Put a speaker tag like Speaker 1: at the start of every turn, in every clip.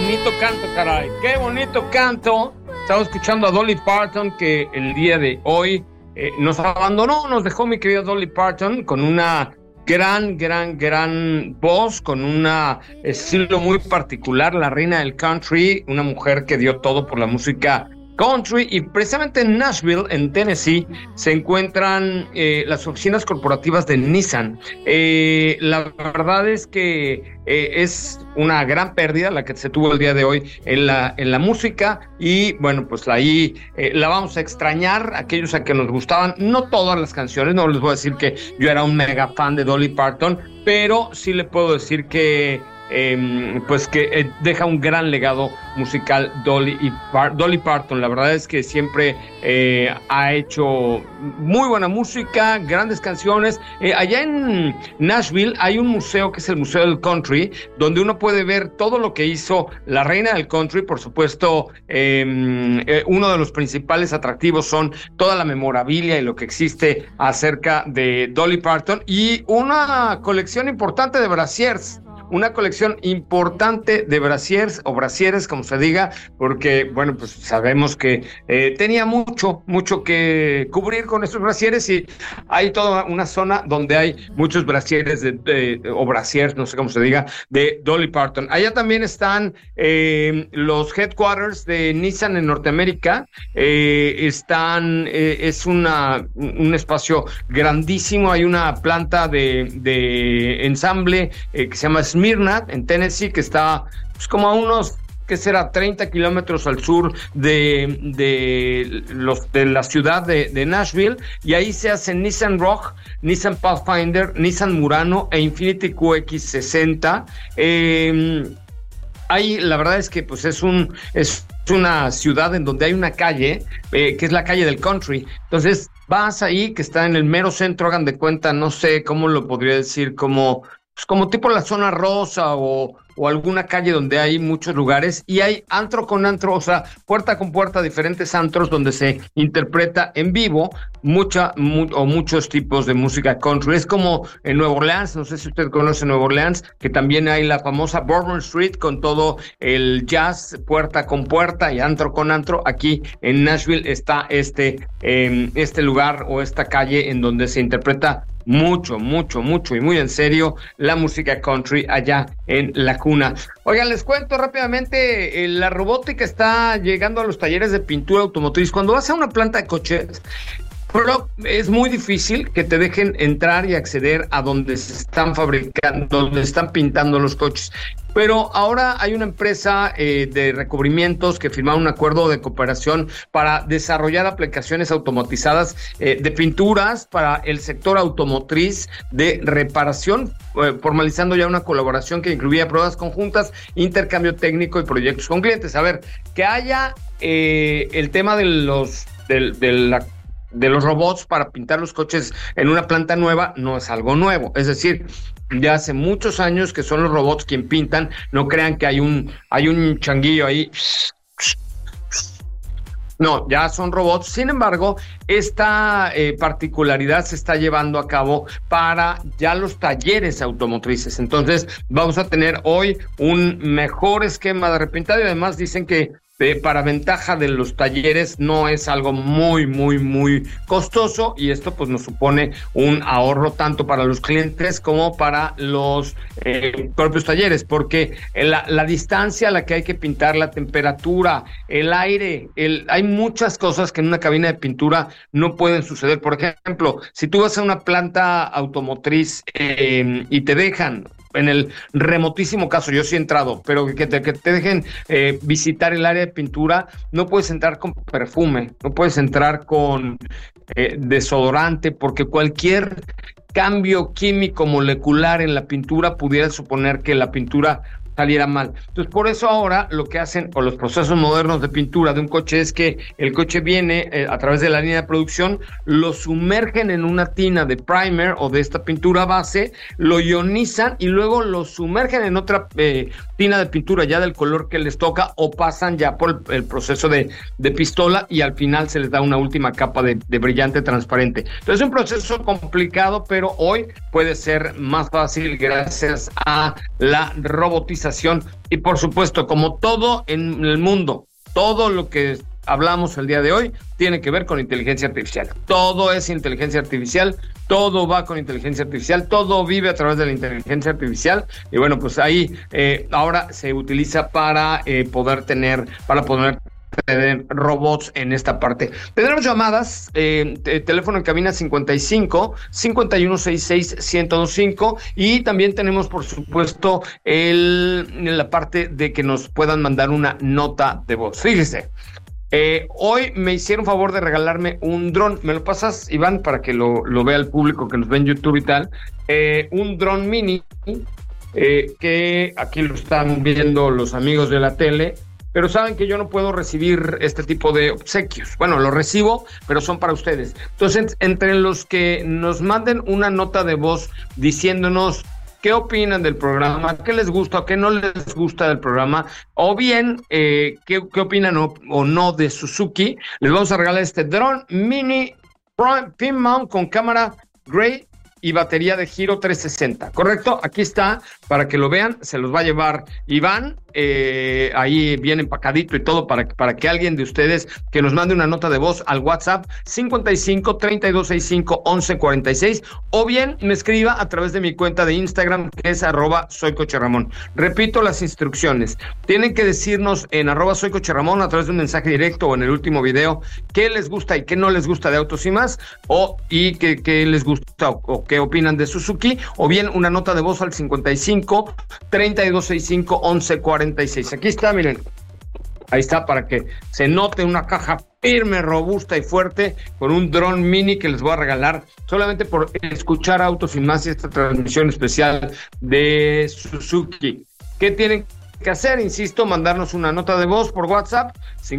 Speaker 1: bonito canto, caray. Qué bonito canto. Estaba escuchando a Dolly Parton, que el día de hoy nos abandonó, nos dejó mi querida Dolly Parton con una gran voz, con un estilo muy particular, la reina del country, una mujer que dio todo por la música country. Y precisamente en Nashville, en Tennessee, se encuentran las oficinas corporativas de Nissan. La verdad es que es una gran pérdida la que se tuvo el día de hoy en la música, y bueno, pues ahí la vamos a extrañar, aquellos a que nos gustaban, no todas las canciones. No les voy a decir que yo era un mega fan de Dolly Parton, pero sí le puedo decir que pues que deja un gran legado musical Dolly Parton. La verdad es que siempre ha hecho muy buena música, grandes canciones. Allá en Nashville hay un museo que es el Museo del Country, donde uno puede ver todo lo que hizo la reina del country. Por supuesto, uno de los principales atractivos son toda la memorabilia y lo que existe acerca de Dolly Parton, y una colección importante de brasiers. Una colección importante de brasiers, o brasieres, como se diga, porque, bueno, pues sabemos que tenía mucho que cubrir con esos brasieres, y hay toda una zona donde hay muchos brasieres o brasiers, no sé cómo se diga, de Dolly Parton. Allá también están los headquarters de Nissan en Norteamérica. Es un espacio grandísimo. Hay una planta de ensamble que se llama Smyrna, en Tennessee, que está pues como a unos, ¿qué será?, 30 kilómetros al sur de la ciudad de Nashville, y ahí se hacen Nissan Rogue, Nissan Pathfinder, Nissan Murano e Infiniti QX60. Ahí la verdad es que pues es una ciudad en donde hay una calle que es la calle del country. Entonces vas ahí, que está en el mero centro, hagan de cuenta, no sé cómo lo podría decir, como tipo la zona rosa o alguna calle donde hay muchos lugares, y hay antro con antro, o sea, puerta con puerta, diferentes antros donde se interpreta en vivo muchos tipos de música country. Es como en Nueva Orleans, no sé si usted conoce Nueva Orleans, que también hay la famosa Bourbon Street con todo el jazz, puerta con puerta y antro con antro. Aquí en Nashville está este lugar o esta calle en donde se interpreta mucho y muy en serio la música country allá en la cuna. Oigan, les cuento rápidamente, la robótica está llegando a los talleres de pintura automotriz. Cuando vas a una planta de coches, pero es muy difícil que te dejen entrar y acceder a donde se están fabricando, donde están pintando los coches. Pero ahora hay una empresa de recubrimientos que firmaron un acuerdo de cooperación para desarrollar aplicaciones automatizadas de pinturas para el sector automotriz de reparación, formalizando ya una colaboración que incluía pruebas conjuntas, intercambio técnico y proyectos con clientes. A ver, que haya el tema de los robots para pintar los coches en una planta nueva no es algo nuevo. Es decir, ya hace muchos años que son los robots quien pintan. No crean que hay un changuillo ahí. No, ya son robots. Sin embargo, esta particularidad se está llevando a cabo para ya los talleres automotrices. Entonces, vamos a tener hoy un mejor esquema de repintado, y además dicen que para ventaja de los talleres no es algo muy costoso, y esto pues nos supone un ahorro tanto para los clientes como para los propios talleres, porque la distancia a la que hay que pintar, la temperatura, el aire, hay muchas cosas que en una cabina de pintura no pueden suceder. Por ejemplo, si tú vas a una planta automotriz y te dejan, en el remotísimo caso, yo sí he entrado, pero que te dejen visitar el área de pintura, no puedes entrar con perfume, no puedes entrar con desodorante, porque cualquier cambio químico molecular en la pintura pudiera suponer que la pintura saliera mal. Entonces, por eso ahora lo que hacen, o los procesos modernos de pintura de un coche, es que el coche viene a través de la línea de producción, lo sumergen en una tina de primer o de esta pintura base, lo ionizan y luego lo sumergen en otra tina de pintura ya del color que les toca, o pasan ya por el proceso de pistola, y al final se les da una última capa de brillante transparente. Entonces, es un proceso complicado, pero hoy puede ser más fácil gracias a la robotización automatización y, por supuesto, como todo en el mundo, todo lo que hablamos el día de hoy tiene que ver con inteligencia artificial. Todo es inteligencia artificial, todo va con inteligencia artificial, todo vive a través de la inteligencia artificial. Y bueno, pues ahí ahora se utiliza para poder tener robots en esta parte. Tendremos llamadas, teléfono en cabina 55 5166 1025 y también tenemos, por supuesto, la parte de que nos puedan mandar una nota de voz. Fíjese, hoy me hicieron favor de regalarme un dron. ¿Me lo pasas, Iván, para que lo vea el público que nos ve en YouTube y tal? Un dron mini, que aquí lo están viendo los amigos de la tele, pero saben que yo no puedo recibir este tipo de obsequios. Bueno, lo recibo, pero son para ustedes. Entonces, entre los que nos manden una nota de voz diciéndonos qué opinan del programa, qué les gusta o qué no les gusta del programa, o bien qué opinan o no de Suzuki, les vamos a regalar este dron mini pin mount con cámara Gray y batería de giro 360, ¿correcto? Aquí está, para que lo vean, se los va a llevar Iván, ahí bien empacadito y todo, para que alguien de ustedes que nos mande una nota de voz al WhatsApp 55 3265 1146, o bien me escriba a través de mi cuenta de Instagram, que es @soycocheramón. Repito las instrucciones, tienen que decirnos en @soycocheramón a través de un mensaje directo o en el último video qué les gusta y qué no les gusta de Autos y Más, y qué les gusta o qué opinan de Suzuki, o bien una nota de voz al 55 3265 1146. Aquí está, miren, ahí está, para que se note una caja firme, robusta y fuerte con un dron mini que les voy a regalar solamente por escuchar Autos y Más y esta transmisión especial de Suzuki. ¿Qué tienen que hacer? Insisto, mandarnos una nota de voz por WhatsApp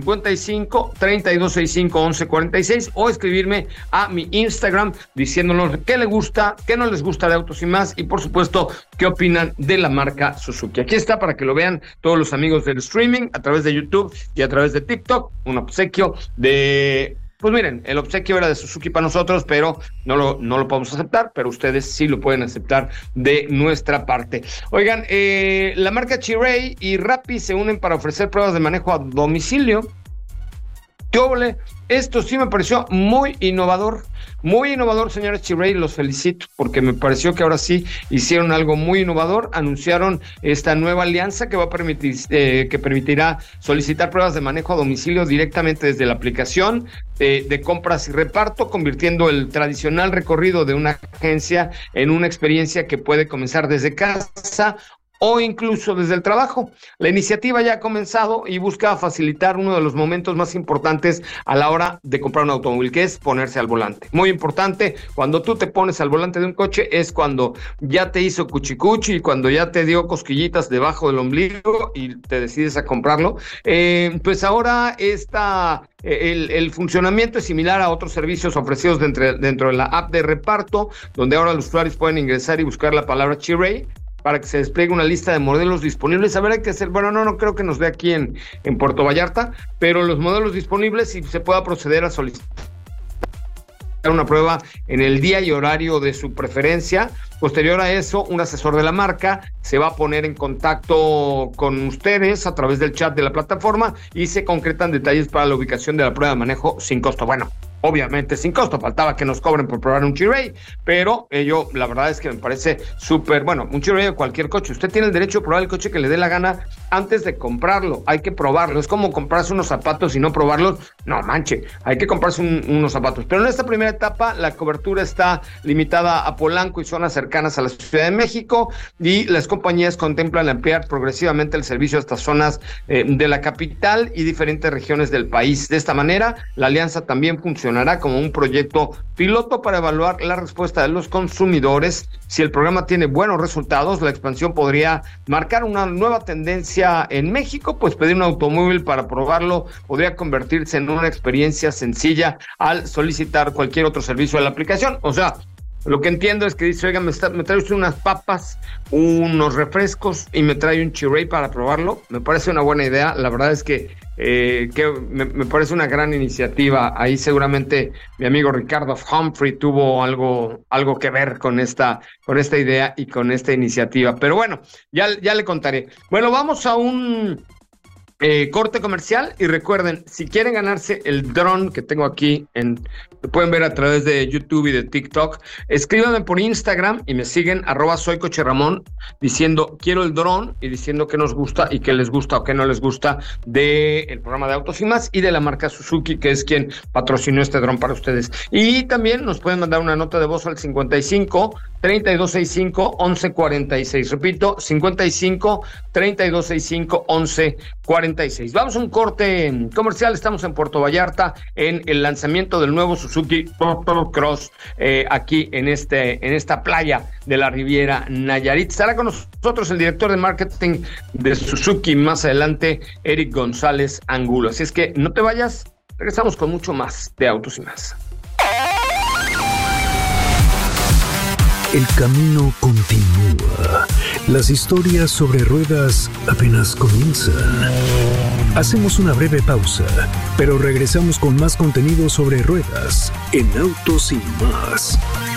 Speaker 1: 55 3265 1146 o escribirme a mi Instagram diciéndonos qué les gusta, qué no les gusta de Autos y Más y, por supuesto, qué opinan de la marca Suzuki. Aquí está para que lo vean todos los amigos del streaming a través de YouTube y a través de TikTok, un obsequio de... Pues miren, el obsequio era de Suzuki para nosotros, pero no lo podemos aceptar, pero ustedes sí lo pueden aceptar de nuestra parte. Oigan, la marca Chery y Rappi se unen para ofrecer pruebas de manejo a domicilio. ¡Qué óvole! Esto sí me pareció muy innovador, señores Chery, los felicito porque me pareció que ahora sí hicieron algo muy innovador. Anunciaron esta nueva alianza que va a permitir, que permitirá solicitar pruebas de manejo a domicilio directamente desde la aplicación de compras y reparto, convirtiendo el tradicional recorrido de una agencia en una experiencia que puede comenzar desde casa o incluso desde el trabajo. La iniciativa ya ha comenzado y busca facilitar uno de los momentos más importantes a la hora de comprar un automóvil, que es ponerse al volante. Muy importante, cuando tú te pones al volante de un coche es cuando ya te hizo cuchicuchi y cuando ya te dio cosquillitas debajo del ombligo y te decides a comprarlo. Pues ahora el funcionamiento es similar a otros servicios ofrecidos dentro de la app de reparto, donde ahora los usuarios pueden ingresar y buscar la palabra Chery para que se despliegue una lista de modelos disponibles. A ver, hay que hacer, bueno, no creo que nos dé aquí en Puerto Vallarta, pero los modelos disponibles y se pueda proceder a solicitar una prueba en el día y horario de su preferencia. Posterior a eso, un asesor de la marca se va a poner en contacto con ustedes a través del chat de la plataforma y se concretan detalles para la ubicación de la prueba de manejo sin costo. Bueno, obviamente sin costo, faltaba que nos cobren por probar un Chery, pero la verdad es que me parece súper, bueno, un Chery o cualquier coche, usted tiene el derecho de probar el coche que le dé la gana antes de comprarlo, hay que probarlo, es como comprarse unos zapatos y no probarlos, no manche, hay que comprarse unos zapatos, pero en esta primera etapa la cobertura está limitada a Polanco y zonas cercanas a la Ciudad de México, y las compañías contemplan ampliar progresivamente el servicio a estas zonas de la capital y diferentes regiones del país. De esta manera, la alianza también funcionará como un proyecto piloto para evaluar la respuesta de los consumidores. Si el programa tiene buenos resultados, la expansión podría marcar una nueva tendencia en México, pues pedir un automóvil para probarlo podría convertirse en una experiencia sencilla al solicitar cualquier otro servicio de la aplicación. O sea, Lo que entiendo es que dice, oiga, me trae usted unas papas, unos refrescos y me trae un chirrey para probarlo. Me parece una buena idea. La verdad es que me parece una gran iniciativa. Ahí seguramente mi amigo Ricardo Humphrey tuvo algo que ver con esta idea y con esta iniciativa. Pero bueno, ya le contaré. Bueno, vamos a un corte comercial y recuerden, si quieren ganarse el dron que tengo aquí, lo pueden ver a través de YouTube y de TikTok, escríbanme por Instagram y me siguen @soycocheramón diciendo quiero el dron y diciendo qué nos gusta y qué les gusta o qué no les gusta del programa de Autos y Más y de la marca Suzuki, que es quien patrocinó este dron para ustedes. Y también nos pueden mandar una nota de voz al 55 3265 1146. Repito, 55 3265 1146. Vamos a un corte comercial. Estamos en Puerto Vallarta en el lanzamiento del nuevo Suzuki Cross aquí en esta playa de la Riviera Nayarit. Estará con nosotros el director de marketing de Suzuki más adelante, Eric González Angulo. Así es que no te vayas, regresamos con mucho más de Autos y Más.
Speaker 2: El camino continúa. Las historias sobre ruedas apenas comienzan. Hacemos una breve pausa, pero regresamos con más contenido sobre ruedas en Autos y Más.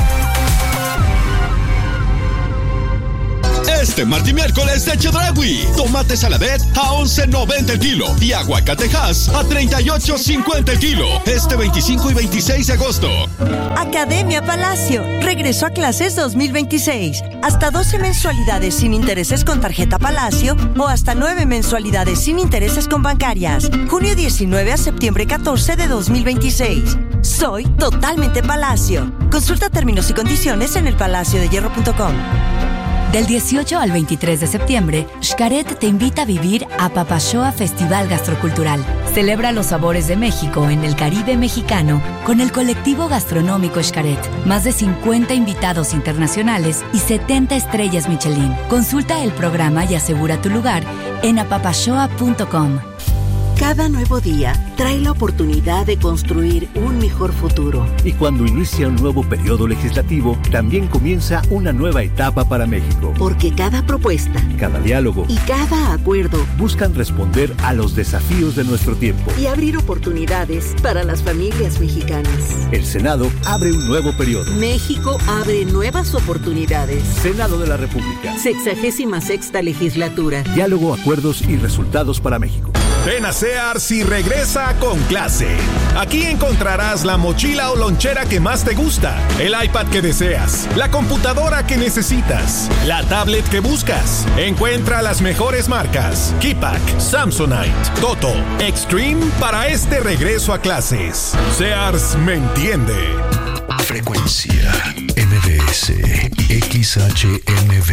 Speaker 3: Este martes y miércoles de Chedraui, tomate saladet a $11.90 el kilo y aguacatejas a $38.50 el kilo. Este 25 y 26 de agosto.
Speaker 4: Academia Palacio regresó a clases 2026. Hasta 12 mensualidades sin intereses con tarjeta Palacio o hasta 9 mensualidades sin intereses con bancarias. Junio 19 a septiembre 14 de 2026. Soy totalmente Palacio. Consulta términos y condiciones en elpalaciodehierro.com.
Speaker 5: Del 18 al 23 de septiembre, Xcaret te invita a vivir a Papashoa Festival Gastrocultural. Celebra los sabores de México en el Caribe mexicano con el colectivo gastronómico Xcaret. Más de 50 invitados internacionales y 70 estrellas Michelin. Consulta el programa y asegura tu lugar en apapashoa.com.
Speaker 6: Cada nuevo día trae la oportunidad de construir un mejor futuro.
Speaker 2: Y cuando inicia un nuevo periodo legislativo, también comienza una nueva etapa para México.
Speaker 6: Porque cada propuesta,
Speaker 2: cada diálogo
Speaker 6: y cada acuerdo
Speaker 2: buscan responder a los desafíos de nuestro tiempo
Speaker 6: y abrir oportunidades para las familias mexicanas.
Speaker 2: El Senado abre un nuevo periodo.
Speaker 6: México abre nuevas oportunidades.
Speaker 2: Senado de la República.
Speaker 6: 66ª legislatura.
Speaker 2: Diálogo, acuerdos y resultados para México.
Speaker 7: Ven a Sears y regresa con clase. Aquí encontrarás la mochila o lonchera que más te gusta, el iPad que deseas, la computadora que necesitas, la tablet que buscas. Encuentra las mejores marcas: Keypack, Samsonite, Toto, Extreme para este regreso a clases. Sears me entiende.
Speaker 2: Frecuencia MBS XHMV.